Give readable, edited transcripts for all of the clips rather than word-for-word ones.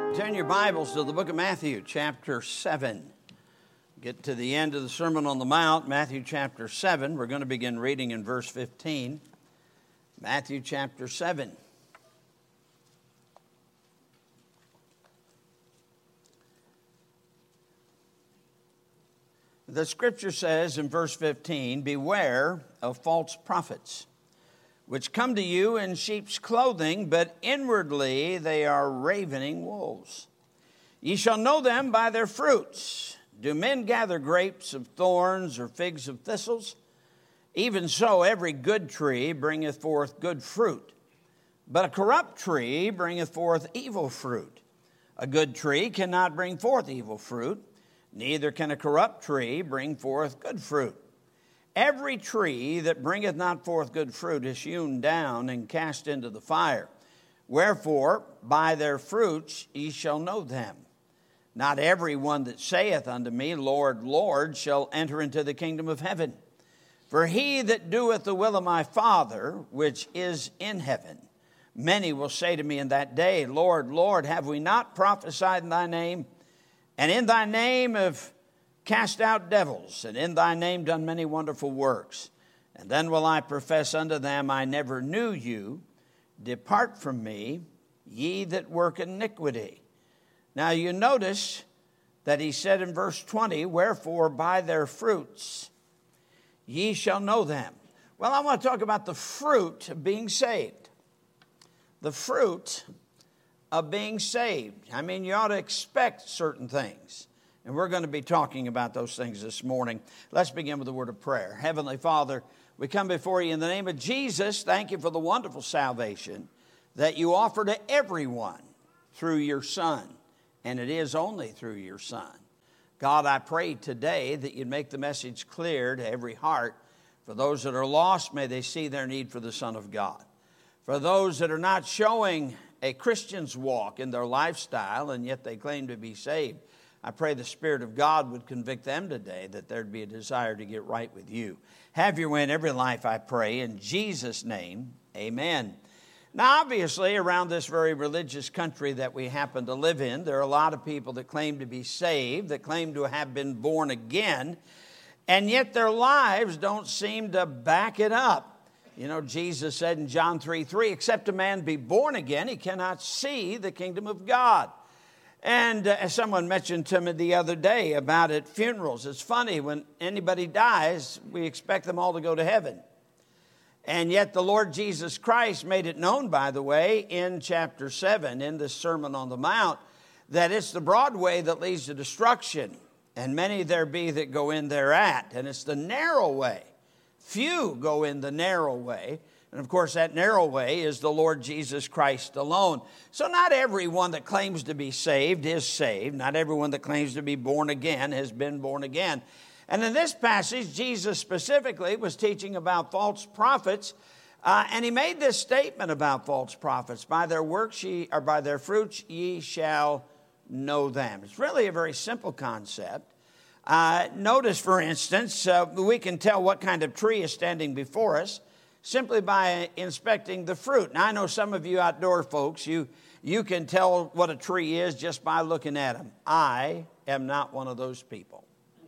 Turn your Bibles to the book of Matthew, chapter 7. Get to the end of the Sermon on the Mount, Matthew chapter 7. We're going to begin reading in verse 15. Matthew chapter 7. The scripture says in verse 15, "Beware of false prophets, which come to you in sheep's clothing, but inwardly they are ravening wolves. Ye shall know them by their fruits. Do men gather grapes of thorns or figs of thistles? Even so every good tree bringeth forth good fruit, but a corrupt tree bringeth forth evil fruit. A good tree cannot bring forth evil fruit, neither can a corrupt tree bring forth good fruit. Every tree that bringeth not forth good fruit is hewn down and cast into the fire. Wherefore, by their fruits ye shall know them. Not every one that saith unto me, Lord, Lord, shall enter into the kingdom of heaven. For he that doeth the will of my Father, which is in heaven. Many will say to me in that day, Lord, Lord, have we not prophesied in thy name? And in thy name have cast out devils, and in thy name done many wonderful works. And then will I profess unto them, I never knew you. Depart from me, ye that work iniquity." Now you notice that he said in verse 20, "Wherefore by their fruits ye shall know them." Well, I want to talk about the fruit of being saved. The fruit of being saved. I mean, you ought to expect certain things. And we're going to be talking about those things this morning. Let's begin with a word of prayer. Heavenly Father, we come before you in the name of Jesus. Thank you for the wonderful salvation that you offer to everyone through your Son. And it is only through your Son. God, I pray today that you'd make the message clear to every heart. For those that are lost, may they see their need for the Son of God. For those that are not showing a Christian's walk in their lifestyle, and yet they claim to be saved, I pray the Spirit of God would convict them today that there'd be a desire to get right with you. Have your way in every life, I pray. In Jesus' name, amen. Now, obviously, around this very religious country that we happen to live in, there are a lot of people that claim to be saved, that claim to have been born again, and yet their lives don't seem to back it up. You know, Jesus said in John 3:3, "Except a man be born again, he cannot see the kingdom of God." And as someone mentioned to me the other day about at funerals, it's funny, when anybody dies, we expect them all to go to heaven. And yet the Lord Jesus Christ made it known, by the way, in chapter 7, in this Sermon on the Mount, that it's the broad way that leads to destruction, and many there be that go in thereat. And it's the narrow way. Few go in the narrow way. And of course, that narrow way is the Lord Jesus Christ alone. So not everyone that claims to be saved is saved. Not everyone that claims to be born again has been born again. And in this passage, Jesus specifically was teaching about false prophets. And he made this statement about false prophets. By their works or by their fruits ye shall know them. It's really a very simple concept. Notice, for instance, we can tell what kind of tree is standing before us simply by inspecting the fruit. Now, I know some of you outdoor folks, you can tell what a tree is just by looking at them. I am not one of those people.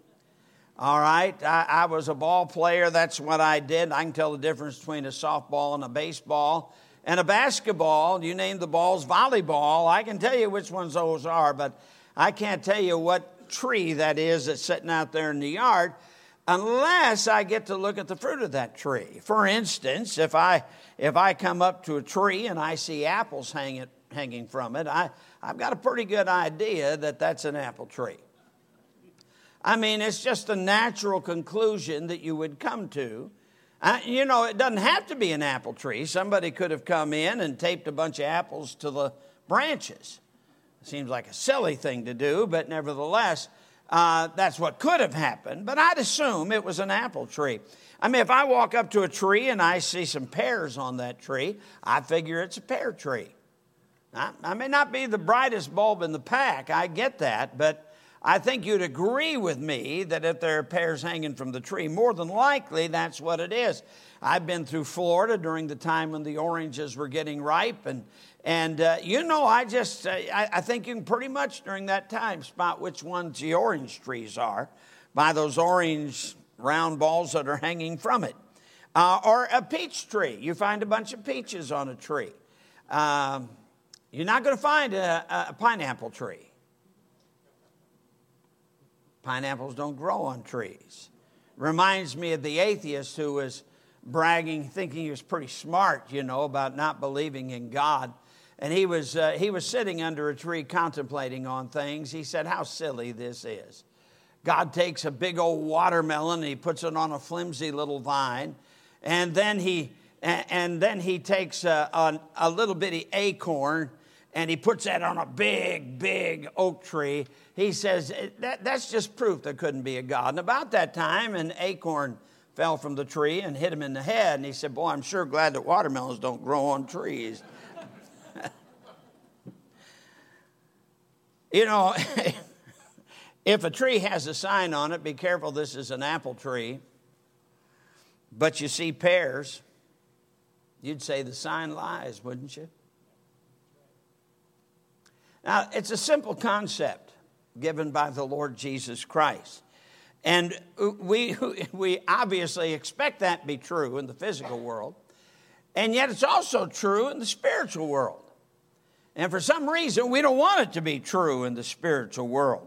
All right, I was a ball player. That's what I did. I can tell the difference between a softball and a baseball and a basketball. You name the balls, volleyball. I can tell you which ones those are, but I can't tell you what tree that is that's sitting out there in the yard unless I get to look at the fruit of that tree. For instance, if I come up to a tree and I see apples hanging from it, I've got a pretty good idea that that's an apple tree. I mean, it's just a natural conclusion that you would come to. You know, it doesn't have to be an apple tree. Somebody could have come in and taped a bunch of apples to the branches. It seems like a silly thing to do, but nevertheless, that's what could have happened. But I'd assume it was an apple tree. I mean, if I walk up to a tree and I see some pears on that tree, I figure it's a pear tree. I may not be the brightest bulb in the pack, I get that, but I think you'd agree with me that if there are pears hanging from the tree, more than likely that's what it is. I've been through Florida during the time when the oranges were getting ripe, and I think you can pretty much during that time spot which ones the orange trees are by those orange round balls that are hanging from it. Or a peach tree. You find a bunch of peaches on a tree. You're not going to find a pineapple tree. Pineapples don't grow on trees. Reminds me of the atheist who was bragging, thinking he was pretty smart, about not believing in God. And he was sitting under a tree contemplating on things. He said, how silly this is. God takes a big old watermelon and he puts it on a flimsy little vine. And then he takes a little bitty acorn and he puts that on a big, big oak tree. He says, that's just proof there couldn't be a God. And about that time, an acorn fell from the tree and hit him in the head. And he said, boy, I'm sure glad that watermelons don't grow on trees. If a tree has a sign on it, be careful, this is an apple tree, but you see pears, you'd say the sign lies, wouldn't you? Now, it's a simple concept given by the Lord Jesus Christ. And we obviously expect that to be true in the physical world. And yet it's also true in the spiritual world. And for some reason, we don't want it to be true in the spiritual world.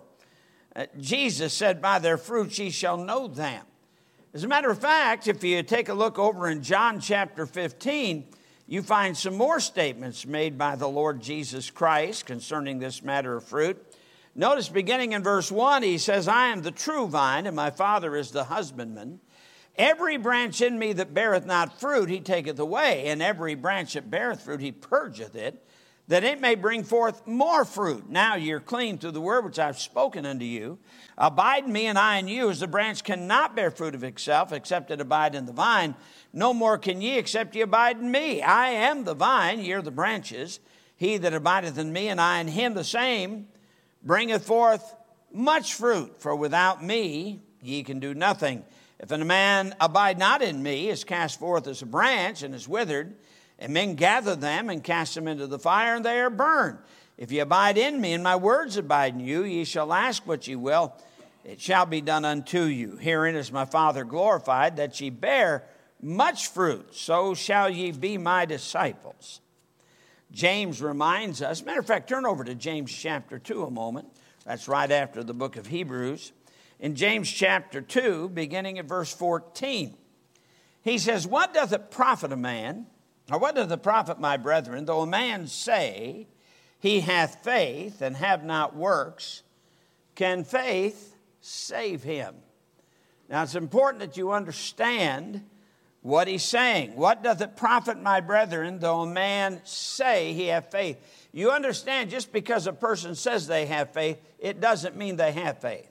Jesus said, by their fruits ye shall know them. As a matter of fact, if you take a look over in John chapter 15, you find some more statements made by the Lord Jesus Christ concerning this matter of fruit. Notice beginning in verse 1, he says, I am the true vine, and my Father is the husbandman. Every branch in me that beareth not fruit, he taketh away, and every branch that beareth fruit, he purgeth it, that it may bring forth more fruit. Now you're clean through the word which I've spoken unto you. Abide in me, and I in you, as the branch cannot bear fruit of itself, except it abide in the vine. No more can ye, except ye abide in me. I am the vine, ye are the branches. He that abideth in me, and I in him, the same bringeth forth much fruit. For without me ye can do nothing. If a man abide not in me, is cast forth as a branch, and is withered, and men gather them and cast them into the fire, and they are burned. If ye abide in me, and my words abide in you, ye shall ask what ye will, it shall be done unto you. Herein is my Father glorified, that ye bear much fruit, so shall ye be my disciples. James reminds us, matter of fact, turn over to James chapter 2 a moment. That's right after the book of Hebrews. In James chapter 2, beginning at verse 14, he says, what doth it profit a man, or what doth it profit, my brethren, though a man say he hath faith and have not works? Can faith save him? Now, it's important that you understand what he's saying. What doth it profit, my brethren, though a man say he hath faith? You understand, just because a person says they have faith, it doesn't mean they have faith.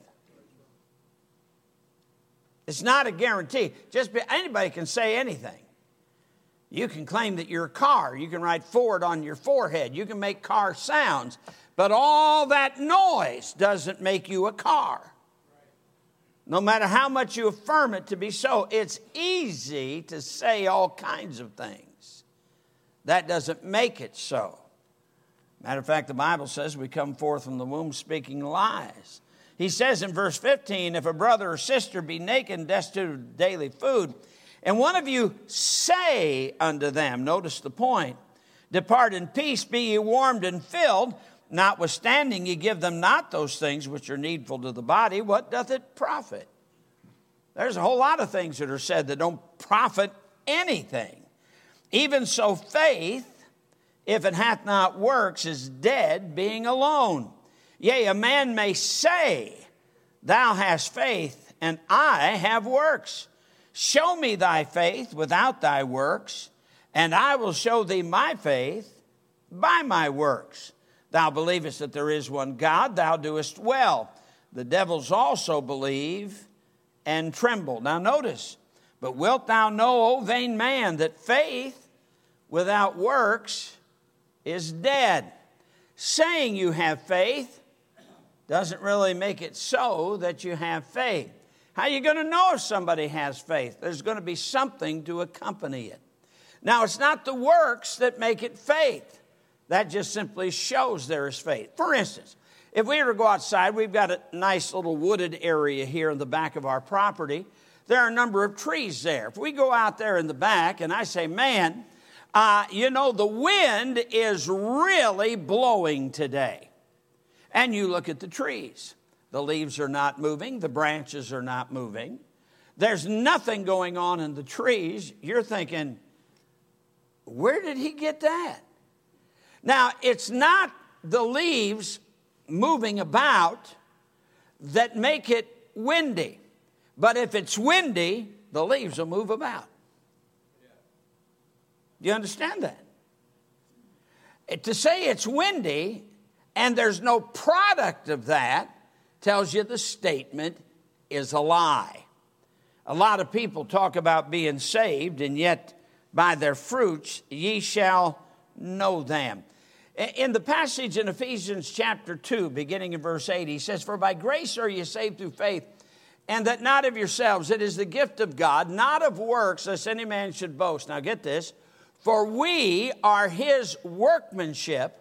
It's not a guarantee. Anybody can say anything. You can claim that you're a car. You can write Ford on your forehead. You can make car sounds. But all that noise doesn't make you a car. No matter how much you affirm it to be so, it's easy to say all kinds of things. That doesn't make it so. Matter of fact, the Bible says we come forth from the womb speaking lies. He says in verse 15, if a brother or sister be naked and destitute of daily food, and one of you say unto them, notice the point, depart in peace, be ye warmed and filled, notwithstanding ye give them not those things which are needful to the body, what doth it profit? There's a whole lot of things that are said that don't profit anything. Even so faith, if it hath not works, is dead, being alone. Yea, a man may say, thou hast faith, and I have works. Show me thy faith without thy works, and I will show thee my faith by my works. Thou believest that there is one God, thou doest well. The devils also believe and tremble. Now notice, but wilt thou know, O vain man, that faith without works is dead? Saying you have faith, doesn't really make it so that you have faith. How are you going to know if somebody has faith? There's going to be something to accompany it. Now, it's not the works that make it faith. That just simply shows there is faith. For instance, if we were to go outside, we've got a nice little wooded area here in the back of our property. There are a number of trees there. If we go out there in the back and I say, man, the wind is really blowing today. And you look at the trees. The leaves are not moving. The branches are not moving. There's nothing going on in the trees. You're thinking, where did he get that? Now, it's not the leaves moving about that make it windy. But if it's windy, the leaves will move about. Do you understand that? To say it's windy and there's no product of that tells you the statement is a lie. A lot of people talk about being saved, and yet by their fruits ye shall know them. In the passage in Ephesians chapter 2, beginning in verse 8, he says, for by grace are ye saved through faith, and that not of yourselves, it is the gift of God, not of works, lest any man should boast. Now get this, for we are his workmanship,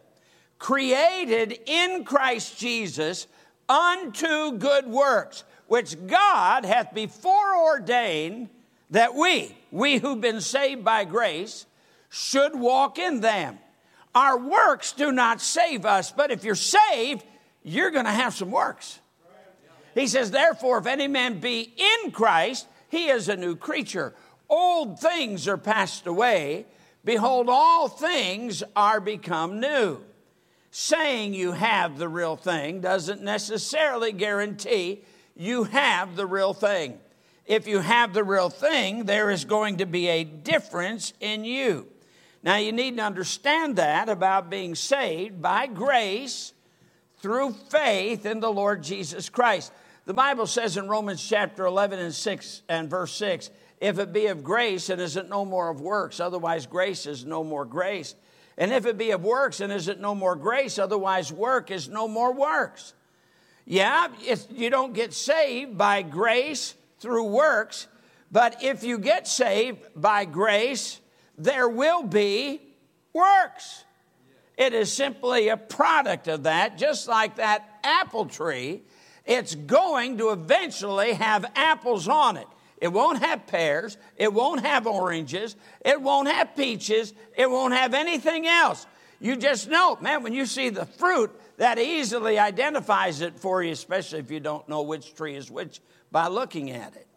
created in Christ Jesus unto good works, which God hath before ordained that we who've been saved by grace, should walk in them. Our works do not save us, but if you're saved, you're going to have some works. He says, therefore, if any man be in Christ, he is a new creature. Old things are passed away. Behold, all things are become new. Saying you have the real thing doesn't necessarily guarantee you have the real thing. If you have the real thing, there is going to be a difference in you. Now, you need to understand that about being saved by grace through faith in the Lord Jesus Christ. The Bible says in Romans chapter 11 and verse 6, if it be of grace, and is it no more of works? Otherwise, grace is no more grace. And if it be of works, and is it no more grace? Otherwise, work is no more works. Yeah, you don't get saved by grace through works, but if you get saved by grace, there will be works. It is simply a product of that, just like that apple tree. It's going to eventually have apples on it. It won't have pears. It won't have oranges. It won't have peaches. It won't have anything else. You just know, man, when you see the fruit, that easily identifies it for you, especially if you don't know which tree is which by looking at it.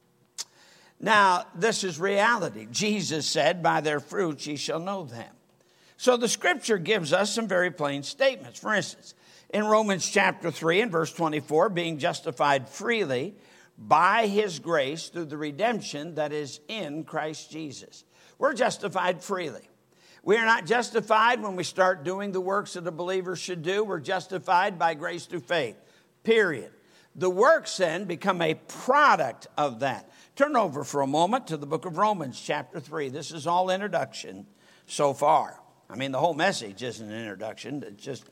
Now, this is reality. Jesus said, by their fruits ye shall know them. So the scripture gives us some very plain statements. For instance, in Romans chapter 3 and verse 24, being justified freely by his grace through the redemption that is in Christ Jesus. We're justified freely. We are not justified when we start doing the works that a believer should do. We're justified by grace through faith, period. The works then become a product of that. Turn over for a moment to the book of Romans chapter 3. This is all introduction so far. I mean, the whole message isn't an introduction. It's just,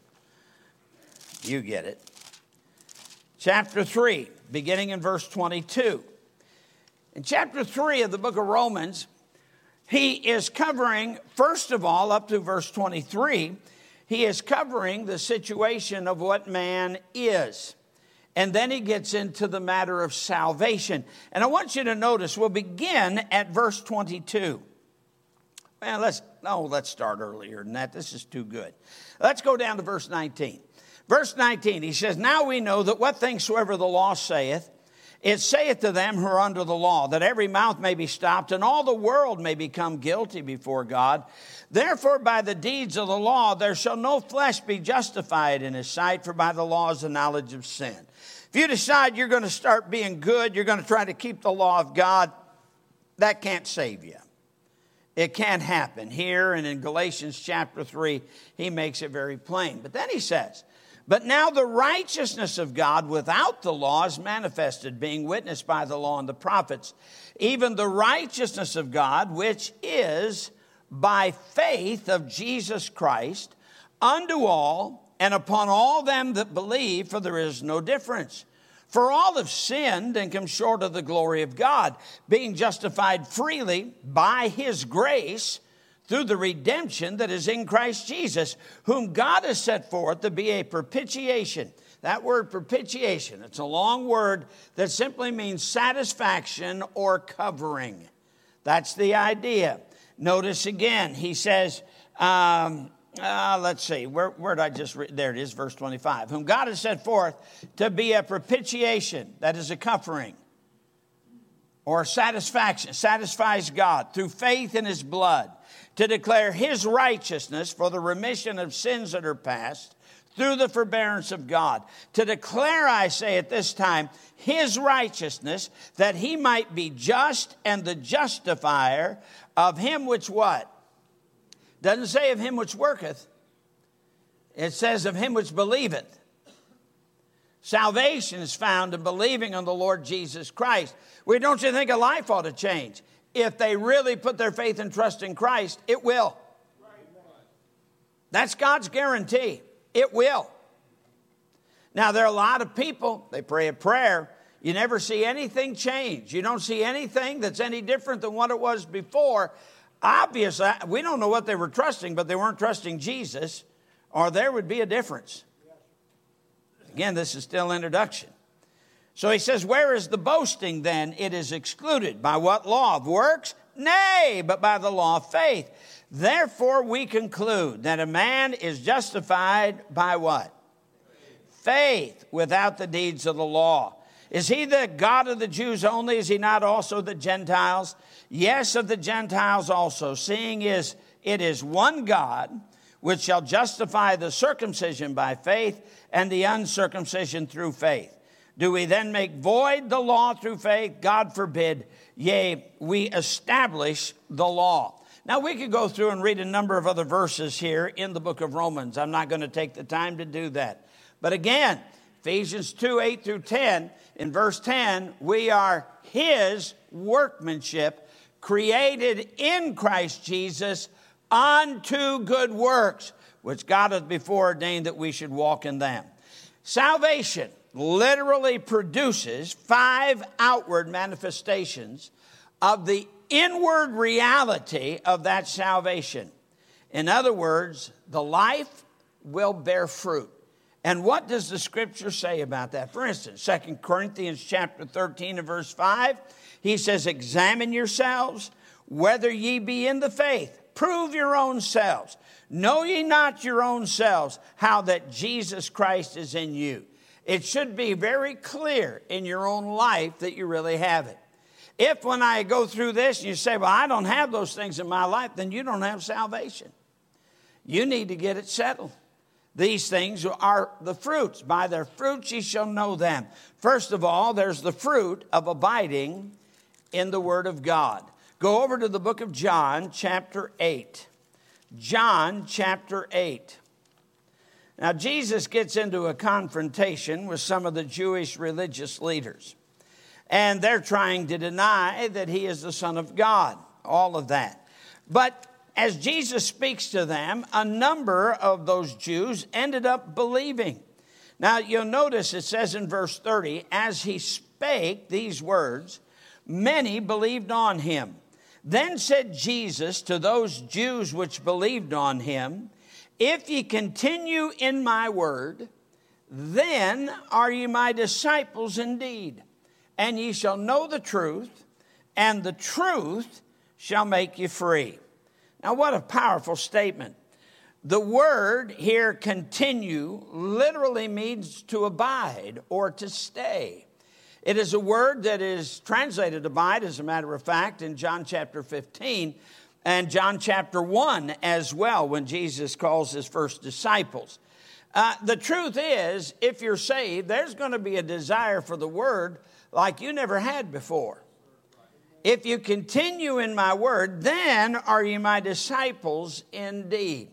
you get it. Chapter 3, beginning in verse 22. In chapter 3 of the book of Romans, he is covering, first of all, up to verse 23, he is covering the situation of what man is. And then he gets into the matter of salvation. And I want you to notice, we'll begin at verse 22. Well, let's start earlier than that. This is too good. Let's go down to verse 19. Verse 19, he says, now we know that what things soever the law saith, it saith to them who are under the law, that every mouth may be stopped, and all the world may become guilty before God. Therefore, by the deeds of the law, there shall no flesh be justified in his sight, for by the law is the knowledge of sin. If you decide you're going to start being good, you're going to try to keep the law of God, that can't save you. It can't happen. Here and in Galatians chapter 3, he makes it very plain. But then he says, but now the righteousness of God without the law is manifested, being witnessed by the law and the prophets, even the righteousness of God, which is by faith of Jesus Christ, unto all and upon all them that believe, for there is no difference. For all have sinned and come short of the glory of God, being justified freely by his grace through the redemption that is in Christ Jesus, whom God has set forth to be a propitiation. That word propitiation, it's a long word that simply means satisfaction or covering. That's the idea. Notice again, he says, let's see, where did I just read? There it is, verse 25. Whom God has set forth to be a propitiation, that is a covering, or satisfaction, satisfies God through faith in his blood, to declare his righteousness for the remission of sins that are past, through the forbearance of God. To declare, I say at this time, his righteousness, that he might be just and the justifier of him which what? Doesn't say of him which worketh. It says of him which believeth. Salvation is found in believing on the Lord Jesus Christ. Well, don't you think a life ought to change? If they really put their faith and trust in Christ, it will. That's God's guarantee. It will. Now, there are a lot of people, they pray a prayer. You never see anything change. You don't see anything that's any different than what it was before. Obviously, we don't know what they were trusting, but they weren't trusting Jesus, or there would be a difference. Again, this is still introduction. So he says, where is the boasting then? It is excluded. By what law? Of works? Nay, but by the law of faith. Therefore, we conclude that a man is justified by what? Faith, without the deeds of the law. Is he the God of the Jews only? Is he not also the Gentiles? Yes, of the Gentiles also, seeing it is one God, which shall justify the circumcision by faith and the uncircumcision through faith. Do we then make void the law through faith? God forbid. Yea, we establish the law. Now, we could go through and read a number of other verses here in the book of Romans. I'm not going to take the time to do that. But again, Ephesians 2, 8 through 10, in verse 10, we are his workmanship, created in Christ Jesus unto good works, which God hath before ordained that we should walk in them. Salvation literally produces 5 outward manifestations of the inward reality of that salvation. In other words, the life will bear fruit. And what does the scripture say about that? For instance, 2 Corinthians chapter 13 and verse 5, he says, examine yourselves whether ye be in the faith. Prove your own selves. Know ye not your own selves how that Jesus Christ is in you. It should be very clear in your own life that you really have it. If when I go through this, you say, well, I don't have those things in my life, then you don't have salvation. You need to get it settled. These things are the fruits. By their fruits ye shall know them. First of all, there's the fruit of abiding in the Word of God. Go over to the book of John, chapter 8. John, chapter 8. Now, Jesus gets into a confrontation with some of the Jewish religious leaders. And they're trying to deny that he is the Son of God. All of that. But as Jesus speaks to them, a number of those Jews ended up believing. Now, you'll notice it says in verse 30, as he spake these words, many believed on him. Then said Jesus to those Jews which believed on him, if ye continue in my word, then are ye my disciples indeed. And ye shall know the truth, and the truth shall make you free. Now, what a powerful statement. The word here, continue, literally means to abide or to stay. It is a word that is translated abide, as a matter of fact, in John chapter 15 and John chapter 1 as well, when Jesus calls his first disciples. The truth is, if you're saved, there's going to be a desire for the word like you never had before. If you continue in my word, then are you my disciples indeed.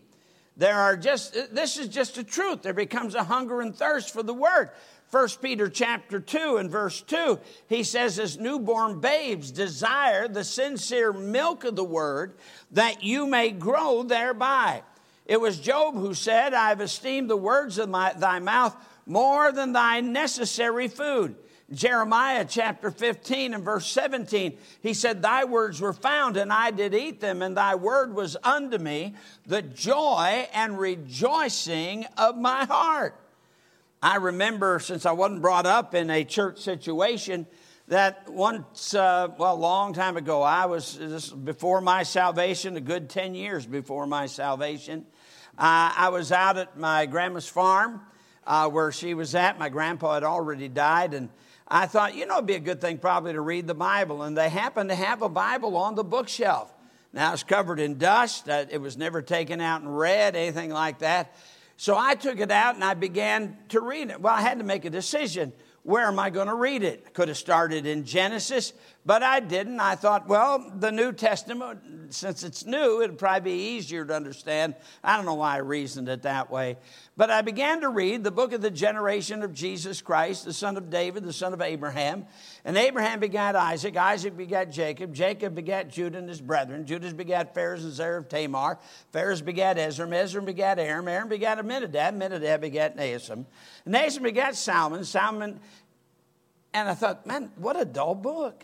This is just a truth. There becomes a hunger and thirst for the word. 1 Peter chapter 2 and verse 2, he says, as newborn babes desire the sincere milk of the word, that you may grow thereby. It was Job who said, I have esteemed the words of thy mouth more than thy necessary food. Jeremiah chapter 15 and verse 17, he said, thy words were found, and I did eat them, and thy word was unto me the joy and rejoicing of my heart. I remember, since I wasn't brought up in a church situation, that once, a long time ago, this was before my salvation, a good 10 years before my salvation, I was out at my grandma's farm where she was at. My grandpa had already died, and I thought, it'd be a good thing probably to read the Bible. And they happened to have a Bible on the bookshelf. Now, it's covered in dust. It was never taken out and read, anything like that. So I took it out and I began to read it. Well, I had to make a decision. Where am I going to read it? I could have started in Genesis, but I didn't. I thought, the New Testament, since it's new, it'd probably be easier to understand. I don't know why I reasoned it that way. But I began to read the book of the generation of Jesus Christ, the son of David, the son of Abraham. And Abraham begat Isaac. Isaac begat Jacob. Jacob begat Judah and his brethren. Judah begat Phares and Zerah of Tamar. Phares begat Ezram. Ezram begat Aram. Aram begat Amminadab. Amminadab begat Naasam. Naasam begat Salmon. Salmon. And I thought, man, what a dull book.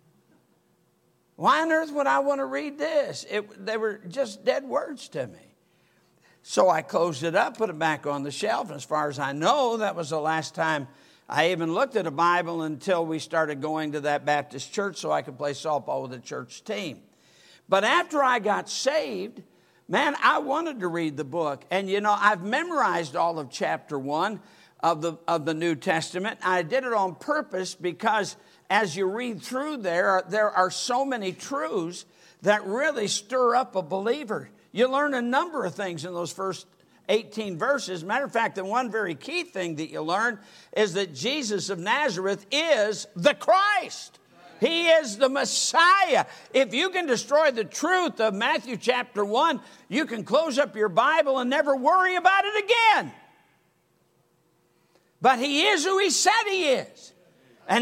Why on earth would I want to read this? They were just dead words to me. So I closed it up, put it back on the shelf. And as far as I know, that was the last time I even looked at a Bible until we started going to that Baptist church so I could play softball with the church team. But after I got saved, man, I wanted to read the book. And, I've memorized all of chapter 1 of the New Testament. I did it on purpose because as you read through there are so many truths that really stir up a believer. You learn a number of things in those first 18 verses. Matter of fact, the one very key thing that you learn is that Jesus of Nazareth is the Christ. He is the Messiah. If you can destroy the truth of Matthew chapter 1, you can close up your Bible and never worry about it again. But he is who he said he is.